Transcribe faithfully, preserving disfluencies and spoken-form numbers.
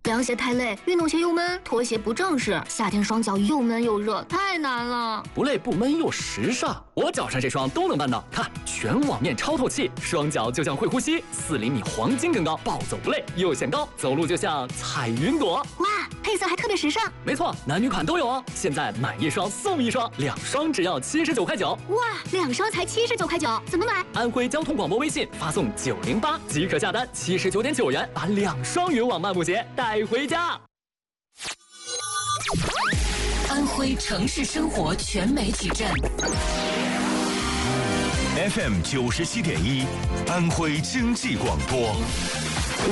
凉鞋太累，运动鞋又闷，拖鞋不正式，夏天双脚又闷又热，太难了。 不累不闷又时尚，我脚上这双都能办到。看，全网面超透气，双脚就像会呼吸，四厘米黄金更高，暴走不累又显高，走路就像彩云朵。 哇，配色还特别时尚。 没错，男女款都有哦。现在买一双送一双，两双只要七十九块九。 哇，两双才七十九块九，怎么买？ 安徽交通广播微信发送九零八即可下单，七十九点九元把两双云网漫步鞋带回家。 安徽城市生活全媒体站 F M 九十七点一，安徽经济广播。